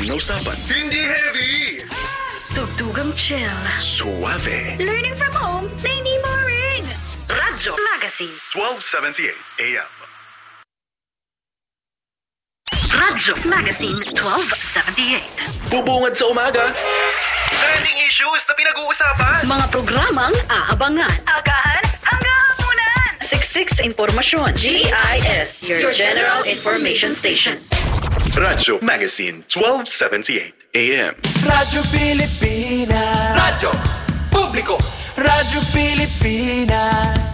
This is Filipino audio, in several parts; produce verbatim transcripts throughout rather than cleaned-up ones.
na usapan. Hindi heavy! Tugtugang chill. Suave. Learning from home na hindi boring. Radyo Magazine. twelve seventy-eight A M. Radyo Magazine twelve seventy-eight. Bubungad sa umaga. Trending issues na pinag-uusapan. Mga programang aabangan. Agahan hanggang hapunan. Siksik sa impormasyon. G I S, your general information station. Radyo Magazine twelve seventy-eight A M. Radyo Pilipinas. Radyo Publiko. Radyo Pilipinas.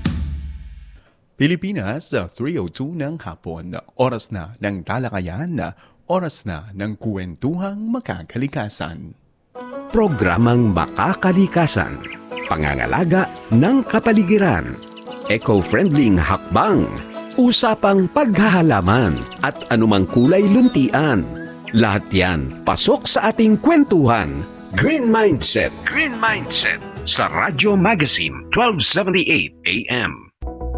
Pilipinas, three oh two ng hapon. Oras na ng talakayan. Oras na ng kwentuhang makakalikasan. Programang Makakalikasan, pangangalaga ng kapaligiran, eco-friendly hakbang, usapang paghahalaman at anumang kulay luntian. Lahat yan pasok sa ating kwentuhan. Green Mindset. Green Mindset sa Radyo Magazine twelve seventy-eight A M.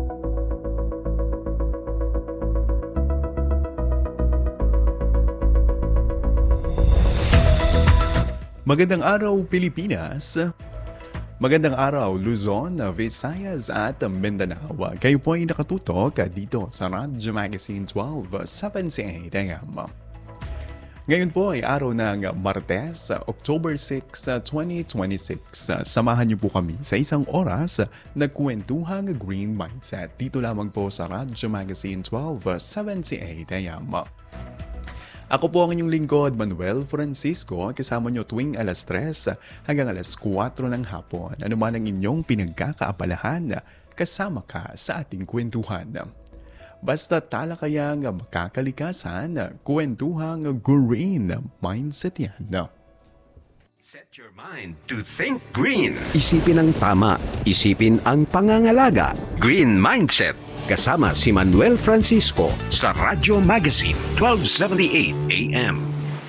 Magandang araw, Pilipinas. Magandang araw, Luzon, Visayas at Mindanao. Kayo po ay nakatutok dito sa Radyo Magazine twelve seventy-eight A M. Ngayon po ay araw ng Martes, October sixth, twenty twenty-six. Samahan niyo po kami sa isang oras na kwentuhang Green Mindset. Dito lamang po sa Radyo Magazine twelve seventy-eight A M. Ako po ang inyong lingkod, Manuel Francisco, kasama nyo tuwing alas tres hanggang alas kwatro ng hapon. Ano man ang inyong pinagkakaabalahan, kasama ka sa ating kwentuhan. Basta talakayang makakalikasan, kwentuhang Green Mindset yan. Set your mind to think green. Isipin ang tama, isipin ang pangangalaga. Green Mindset. Kasama si Manuel Francisco sa Radyo Magazine twelve seventy-eight A M.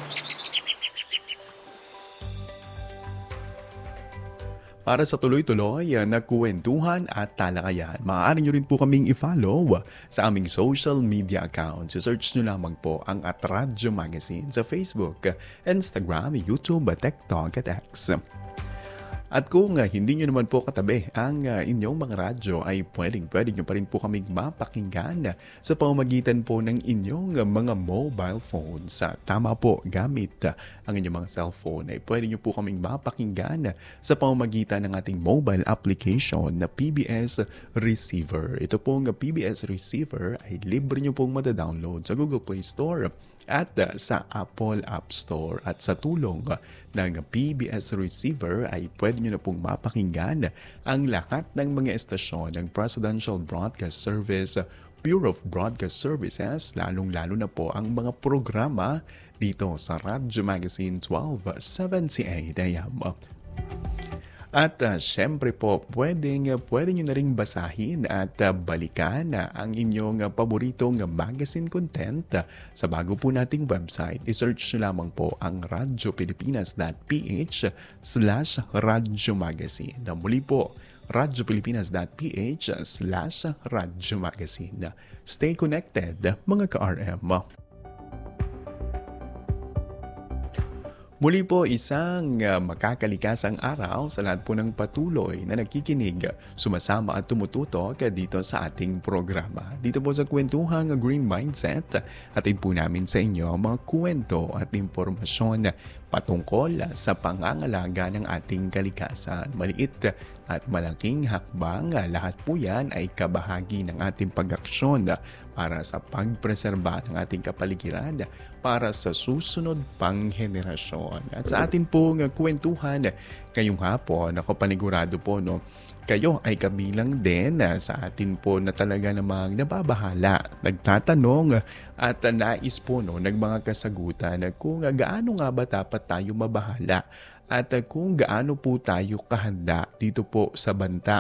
Para sa tuloy-tuloy na kwentuhan at talakayan, maaari nyo rin po kaming i-follow sa aming social media accounts. I-search nyo lamang po ang at Radyo Magazine sa Facebook, Instagram, YouTube, TikTok at X. At kung uh, hindi nyo naman po katabi ang uh, inyong mga radyo, ay pwedeng pwede nyo pa rin po kaming mapakinggan sa pamamagitan po ng inyong uh, mga mobile phones. Uh, tama po, gamit uh, ang inyong mga cellphone ay pwede nyo po kaming mapakinggan uh, sa pamamagitan ng ating mobile application na P B S Receiver. Ito pong uh, P B S Receiver ay libre nyo pong madadownload sa Google Play Store at uh, sa Apple App Store. At sa tulong uh, ng P B S Receiver ay pwede nyo na pong mapakinggan ang lahat ng mga estasyon ng Presidential Broadcast Service, Bureau of Broadcast Services, lalong-lalo na po ang mga programa dito sa Radyo Magazine twelve seventy-eight A M. At uh, syempre po, pwedeng, uh, pwede nyo na rin basahin at uh, balikan uh, ang inyong uh, paboritong uh, magazine content uh, sa bago po nating website. I-search nyo lamang po ang radyopilipinas.ph slash radyomagazine. Na muli po, radyopilipinas.ph slash radyomagazine. Stay connected, mga ka-R M. Muli po, isang uh, makakalikasang araw sa lahat po ng patuloy na nagkikinig, sumasama at tumututok dito sa ating programa. Dito po sa kwentuhang Green Mindset, hatid po namin sa inyo mga kwento at impormasyon patungkol sa pangangalaga ng ating kalikasan. Maliit at malaking hakbang, lahat po yan ay kabahagi ng ating pag-aksyon para sa pagpreserba ng ating kapaligiran para sa susunod pang henerasyon. At sa atin pong kwentuhan ngayong hapon, ako panigurado po, no, kayo ay kabilang din sa atin po na talaga namang nababahala, nagtatanong at nais po, no, ng mga kasagutan kung gaano nga ba dapat tayo mabahala at kung gaano po tayo kahanda dito po sa banta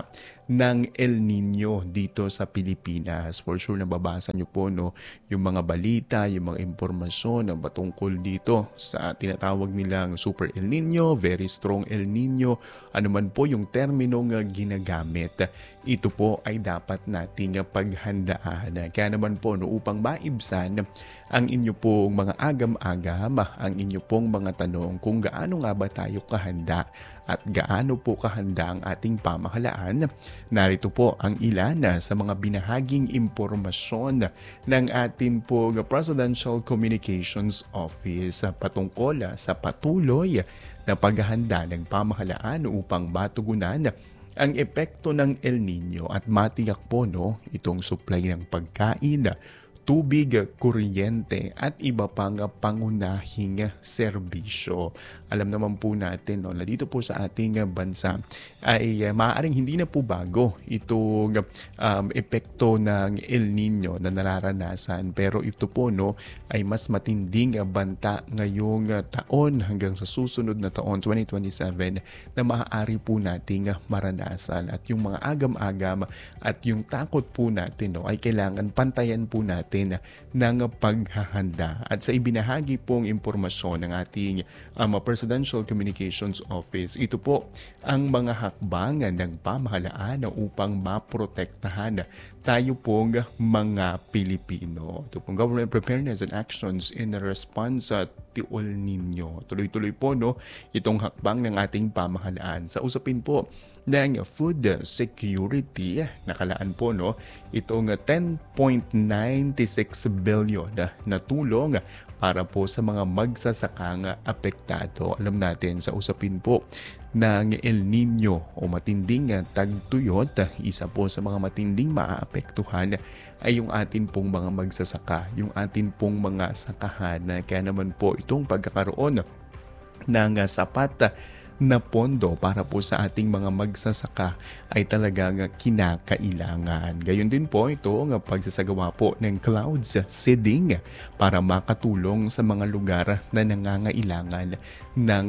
ng El Nino dito sa Pilipinas. For sure nababasa nyo po no, yung mga balita, yung mga impormasyon na batungkol dito sa tinatawag nilang Super El Nino, Very Strong El Nino, ano man po yung terminong ginagamit. Ito po ay dapat nating paghandaan. Kaya naman po no, upang maibsan ang inyo pong mga agam-agam, ang inyo pong mga tanong kung gaano nga ba tayo kahanda at gaano po kahanda ang ating pamahalaan. Narito po ang ilan sa mga binahaging impormasyon ng atin po Presidential Communications Office patungkol sa patuloy na paghahanda ng pamahalaan upang matugunan ang epekto ng El Nino at matiyak po no, itong supply ng pagkain, tubig, kuryente at iba pang pangunahing serbisyo. Alam naman po natin no, na dito po sa ating bansa ay uh, maaaring hindi na po bago itong um, epekto ng El Nino na nararanasan, pero ito po no, ay mas matinding banta ngayong taon hanggang sa susunod na taon twenty twenty-seven na maaari po nating maranasan. At yung mga agam-agam at yung takot po natin no, ay kailangan pantayan po natin ng paghahanda. At sa ibinahagi pong impormasyon ng ating um, Presidential Communications Office, ito po ang mga hakbang ng pamahalaan upang maprotektahan tayo pong mga Pilipino. Ito pong Government Preparedness and Actions in Response to El Nino. Tuloy-tuloy po no, itong hakbang ng ating pamahalaan. Sa usapin po ng food security, nakalaan po no, itong ten point nine six billion na tulong para po sa mga magsasakang apektado. Alam natin sa usapin po ng El Nino o matinding tagtuyot, isa po sa mga matinding maaapektuhan ay yung atin pong mga magsasaka, yung atin pong mga sakahan. Kaya naman po itong pagkakaroon ng sapat na pondo para po sa ating mga magsasaka ay talagang kinakailangan. Gayon din po ito ang pagsasagawa po ng clouds seeding para makatulong sa mga lugar na nangangailangan ng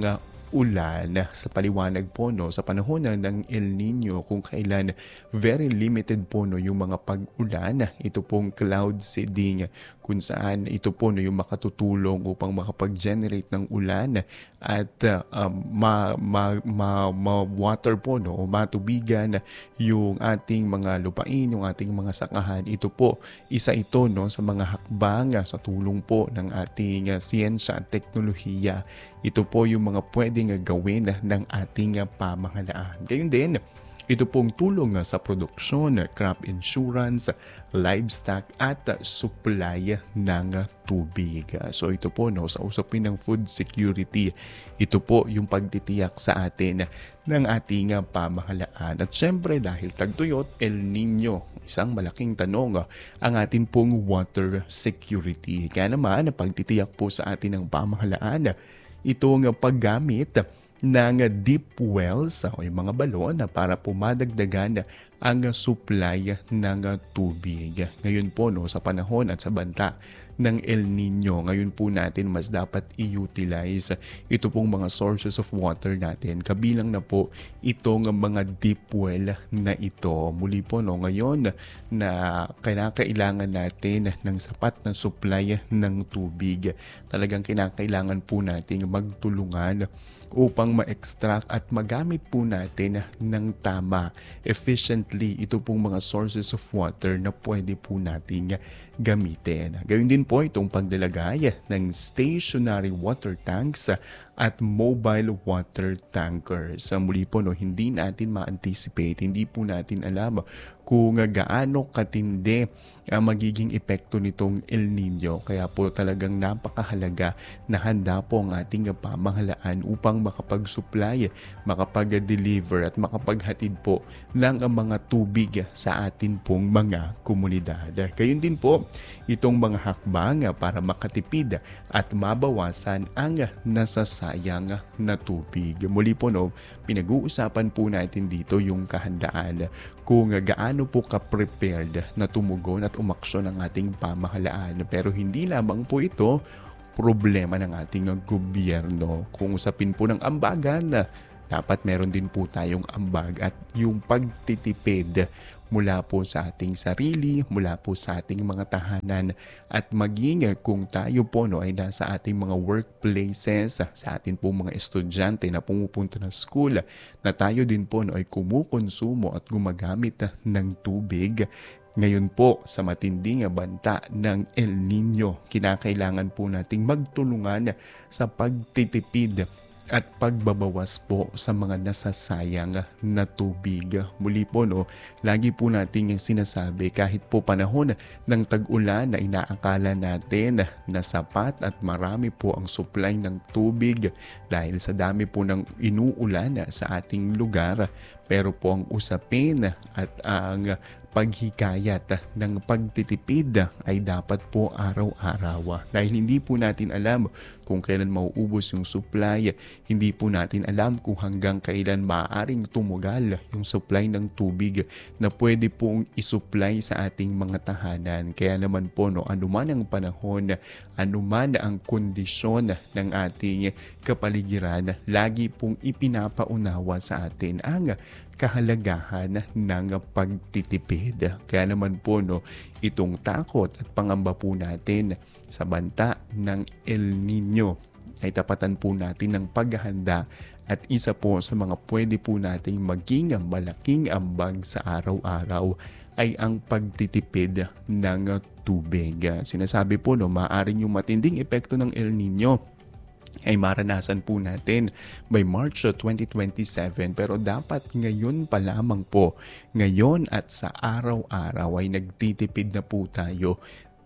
ulan. Sa paliwanag po no, sa panahon ng El Nino kung kailan very limited po no, yung mga pag-ulan, ito pong cloud seeding kung saan ito po no, yung makatutulong upang makapag-generate ng ulan at uh, um, ma, ma, ma, ma water po no, o matubigan yung ating mga lupain, yung ating mga sakahan. Ito po isa ito no, sa mga hakbang sa tulong po ng ating uh, siyensya at teknolohiya. Ito po yung mga pwedeng gawin ng ating pamahalaan. Gayun din, ito pong tulong sa produksyon, crop insurance, livestock at supply ng tubig. So ito po no, sa usapin ng food security, ito po yung pagtitiyak sa atin ng ating pamahalaan. At syempre dahil tagtuyot, El Nino, isang malaking tanong ang atin pong water security. Kaya naman, pagtitiyak po sa atin ng pamahalaan, itong paggamit ng deep wells o yung mga balon para pumadagdagan ang supply ng tubig. Ngayon po no, sa panahon at sa banta ng El Nino, ngayon po natin mas dapat i-utilize ito pong mga sources of water natin. Kabilang na po itong mga deep well na ito. Muli po no, ngayon na kinakailangan natin ng sapat na supply ng tubig. Talagang kinakailangan po natin magtulungan upang ma-extract at magamit po natin ng tama, efficiently, ito pong mga sources of water na pwede po natin gamitin. Gawin din po itong paglalagay ng stationary water tanks at mobile water tankers. Muli po, no, hindi natin ma-anticipate, hindi po natin alam kung gaano katindi ang magiging epekto nitong El Nino. Kaya po talagang napakahalaga na handa po ang ating pamahalaan upang makapag-supply, makapag-deliver at makapaghatid po ng mga tubig sa atin pong mga komunidad. Gayon din po itong mga hakbang para makatipid at mabawasan ang nasasayang na tubig. Muli po no, pinag-uusapan po natin dito yung kahandaan kung gaano po ka-prepared na tumugon at umaksyon ang ating pamahalaan. Pero hindi lamang po ito problema ng ating gobyerno. Kung usapin po ng ambagan, dapat meron din po tayong ambag at yung pagtitipid mula po sa ating sarili, mula po sa ating mga tahanan at maging kung tayo po no, ay nasa ating mga workplaces, sa ating po mga estudyante na pumupunta ng school, na tayo din po no, ay kumukonsumo at gumagamit ng tubig. Ngayon po sa matinding banta ng El Nino, kinakailangan po nating magtulungan sa pagtitipid at pagbabawas po sa mga nasasayang na tubig. Muli po no, lagi po nating sinasabi kahit po panahon ng tag-ulan na inaakala natin na sapat at marami po ang supply ng tubig dahil sa dami po ng inuulan sa ating lugar, pero po ang usapin at ang paghikayat ng pagtitipid ay dapat po araw-araw. Dahil hindi po natin alam kung kailan mauubos yung supply, hindi po natin alam kung hanggang kailan maaaring tumugal yung supply ng tubig na pwede pong isupply sa ating mga tahanan. Kaya naman po, no, anuman ang panahon, anuman ang kondisyon ng ating kapaligiran, lagi pong ipinapaunawa sa atin ang kahalagahan ng pagtitipid. Kaya naman po no, itong takot at pangamba po natin sa banta ng El Nino ay tapatan po natin ng paghahanda at isa po sa mga pwede po nating maging malaking ambag sa araw-araw ay ang pagtitipid ng tubig. Sinasabi po no, maaaring yung matinding epekto ng El Nino ay maranasan po natin by March twenty twenty-seven, pero dapat ngayon pa lamang po, ngayon at sa araw-araw ay nagtitipid na po tayo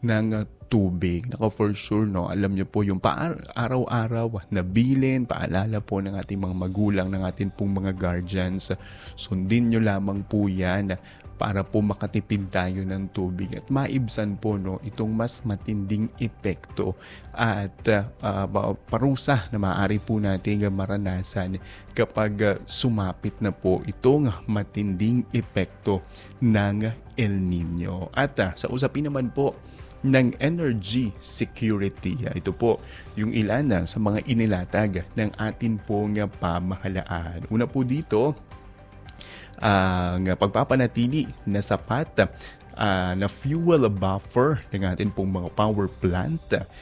ng tubig. Naka for sure no, alam niyo po yung pa-araw-araw na bilin, paalala po ng ating mga magulang, ng ating pong mga guardians, sundin niyo lamang po yan para po makatipid tayo ng tubig at maibsan po no, itong mas matinding epekto at uh, parusa na maaari po natin maranasan kapag uh, sumapit na po itong matinding epekto ng El Nino. At uh, sa usapin naman po ng energy security, ito po yung ilan sa mga inilatag ng atin pong pamahalaan. Una po dito, ang uh, pagpapanatili na sapat uh, na fuel buffer ng ating pong mga power plant.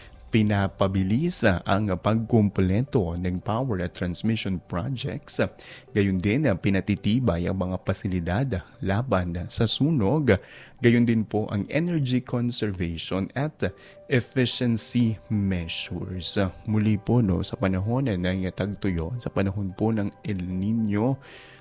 Pinapabilis ang pagkumpleto ng power at transmission projects. Gayon din, pinatitibay ang mga pasilidad laban sa sunog. Gayon din po ang energy conservation at efficiency measures. Muli po no, sa panahon ng tagtuyot, sa panahon po ng El Nino,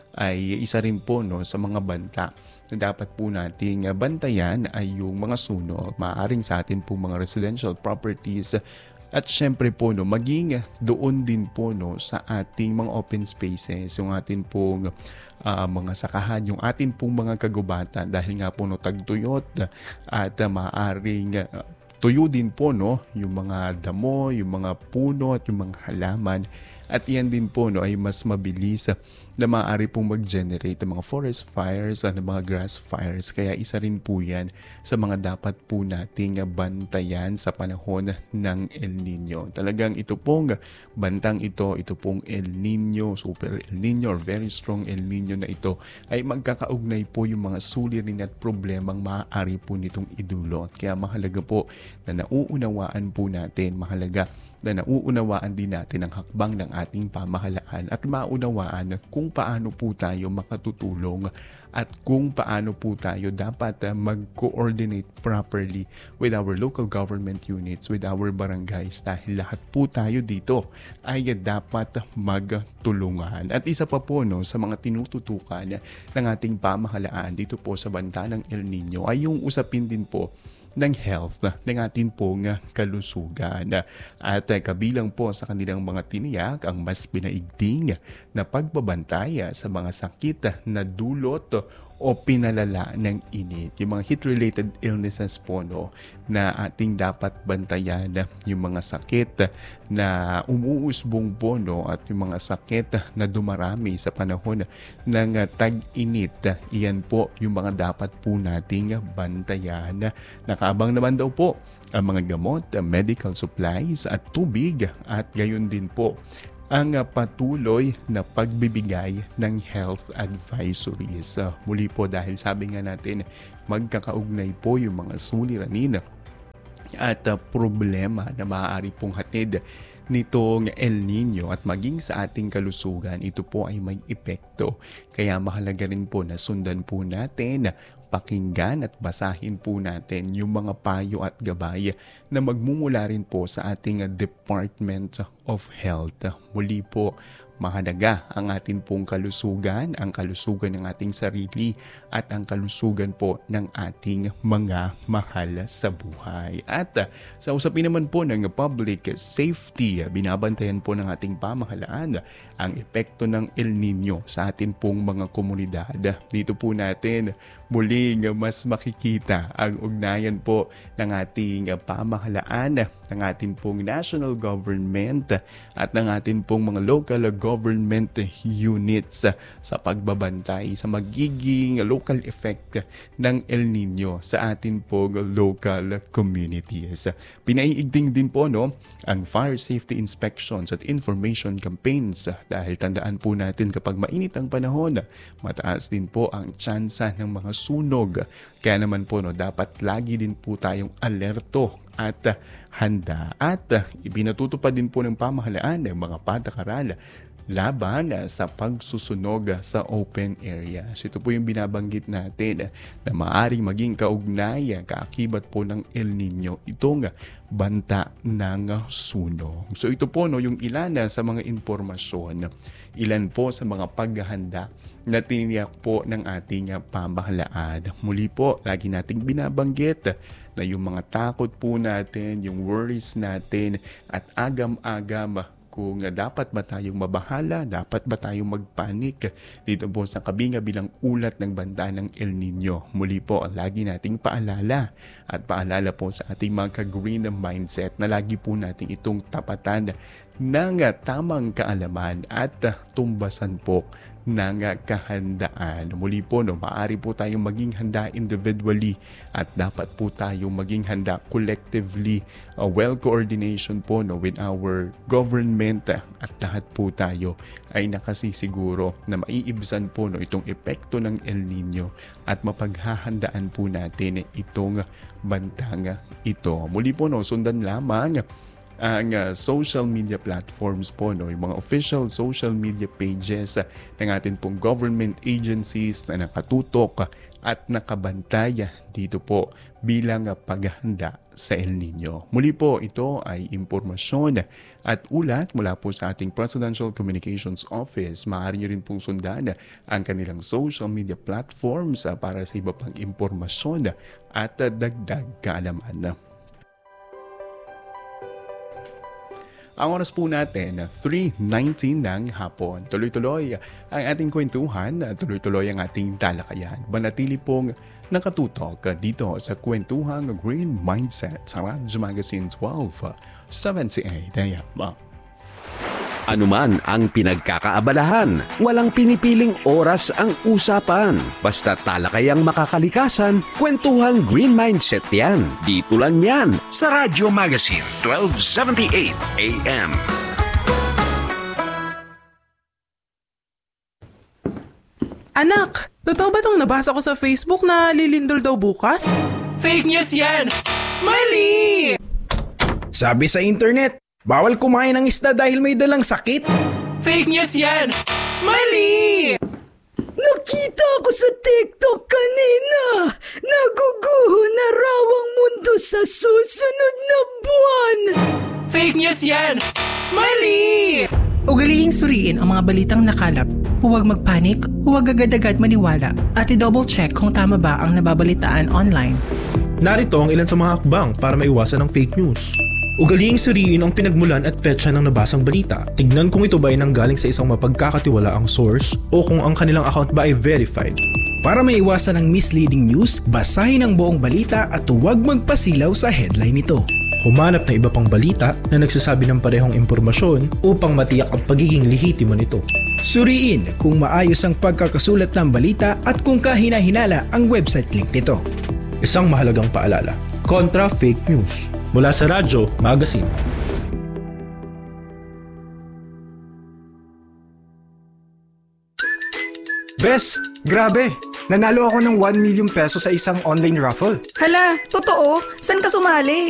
ay isa rin po no, sa mga banta na dapat po nating bantayan ay yung mga sunog, maaaring sa atin po mga residential properties at syempre po no, maging doon din po no, sa ating mga open spaces, yung atin pong uh, mga sakahan, yung atin pong mga kagubatan dahil nga po no, tagtuyot at uh, maaaring uh, tuyo din po no, yung mga damo, yung mga puno at yung mga halaman. At yan din po no, ay mas mabilis na maaari pong mag-generate ng mga forest fires at ng mga grass fires. Kaya isa rin po yan sa mga dapat po nating bantayan sa panahon ng El Nino. Talagang ito pong bantang ito, ito pong El Nino, super El Nino or very strong El Nino na ito ay magkakaugnay po yung mga suliranin at problemang maaari po nitong idulot. Kaya mahalaga po na nauunawaan po natin, mahalaga na nauunawaan din natin ang hakbang ng ating pamahalaan at maunawaan kung paano po tayo makatutulong at kung paano po tayo dapat mag-coordinate properly with our local government units, with our barangays, dahil lahat po tayo dito ay dapat magtulungan. At isa pa po no, sa mga tinututukan ng ating pamahalaan dito po sa banta ng El Nino ay yung usapin din po ng health ng ating pong kalusugan. At kabilang po sa kanilang mga tiniyak ang mas pinaigting na pagbabantay sa mga sakit na dulot o pinalala ng init. Yung mga heat-related illnesses po no, na ating dapat bantayan, yung mga sakit na umuusbong po no, at yung mga sakit na dumarami sa panahon ng tag-init. Iyan po yung mga dapat po nating bantayan. Nakaabang naman daw po ang mga gamot, medical supplies at tubig at gayon din po ang uh, patuloy na pagbibigay ng health advisories. Uh, muli po dahil sabi nga natin, magkakaugnay po yung mga suliranin at uh, problema na maaari pong hatid nitong El Nino at maging sa ating kalusugan, ito po ay may epekto. Kaya mahalaga rin po na sundan po natin, pakinggan at basahin po natin yung mga payo at gabay na magmumula rin po sa ating Department of Health. Muli po, mahalaga ang ating pong kalusugan, ang kalusugan ng ating sarili at ang kalusugan po ng ating mga mahal sa buhay. At uh, sa usapin naman po ng public safety, binabantayan po ng ating pamahalaan ang epekto ng El Nino sa ating pong mga komunidad. Dito po natin muling mas makikita ang ugnayan po ng ating pamahalaan, ng ating pong national government at ng ating pong mga local government units sa pagbabantay sa magiging local effect ng El Nino sa ating pong local communities. Pinaiigting din po no ang fire safety inspections at information campaigns dahil tandaan po natin kapag mainit ang panahon, mataas din po ang tsansa ng mga sunog. Kaya naman po no, dapat lagi din po tayong alerto at handa. At ibinatutupad din po ng pamahalaan ng mga patakaran laban sa pagsusunog sa open areas. Ito po yung binabanggit natin na maaaring maging kaugnay, kaakibat po ng El Nino itong banta ng sunog. So ito po no, yung ilan sa mga impormasyon, ilan po sa mga paghahanda na tiniyak po ng ating pamahalaan. Muli po, lagi nating binabanggit na yung mga takot po natin, yung worries natin at agam-agam kung dapat ba tayong mabahala, dapat ba tayong magpanik dito po sa kabingabilang ulat ng banta ng El Nino. Muli po, lagi nating paalala at paalala po sa ating mga ka-green mindset na lagi po nating itong tapatan ng tamang kaalaman at tumbasan po ng kahandaan. Muli po, no, maaari po tayong maging handa individually at dapat po tayong maging handa collectively. Uh, well coordination po no, with our government at lahat po tayo ay nakasisiguro na maiibsan po no, itong epekto ng El Nino at mapaghahandaan po natin itong bantang ito. Muli po, no, sundan lamang ang uh, social media platforms po, no, yung mga official social media pages uh, ng ating pong government agencies na nakatutok uh, at nakabantay dito po bilang uh, paghahanda sa El Nino. Muli po, ito ay impormasyon at ulat mula po sa ating Presidential Communications Office. Maaari nyo rin pong sundan ang kanilang social media platforms uh, para sa iba pang impormasyon at uh, dagdag kaalaman. Ang oras po natin, three nineteen ng hapon. Tuloy-tuloy ang ating kwentuhan, tuloy-tuloy ang ating talakayan. Manatili pong nakatutok dito sa kwentuhang Green Mindset sa Radyo Magazine twelve seventy-eight A M. Anuman ang pinagkakaabalahan, walang pinipiling oras ang usapan. Basta talakayang makakalikasan, kwentuhang Green Mindset yan. Dito lang yan sa Radyo Magazine twelve seventy-eight A M. Anak, totoo ba itong nabasa ko sa Facebook na lilindol daw bukas? Fake news yan! Mali! Sabi sa internet, bawal kumain ng isda dahil may dalang sakit. Fake news yan! Mali! Nakita ko sa TikTok kanina. Naguguho na raw ang mundo sa susunod na buwan. Fake news yan! Mali! Ugalihing suriin ang mga balitang nakalap. Huwag magpanik, huwag agad-agad maniwala at i-double check kung tama ba ang nababalitaan online. Narito ang ilan sa mga hakbang para maiwasan ang fake news. Ugalihing suriin ang pinagmulan at petsa ng nabasang balita. Tignan kung ito ba ay nanggaling sa isang mapagkakatiwalaang source o kung ang kanilang account ba ay verified. Para maiwasan ang misleading news, basahin ang buong balita at huwag magpasilaw sa headline nito. Humanap ng iba pang balita na nagsasabi ng parehong impormasyon upang matiyak ang pagiging lehitimo nito. Suriin kung maayos ang pagkakasulat ng balita at kung kahina-hinala ang website link nito. Isang mahalagang paalala, kontra fake news. Mula sa Radyo Magazine. Bes, grabe! Nanalo ako ng one million peso sa isang online raffle. Hala, totoo? San ka sumali?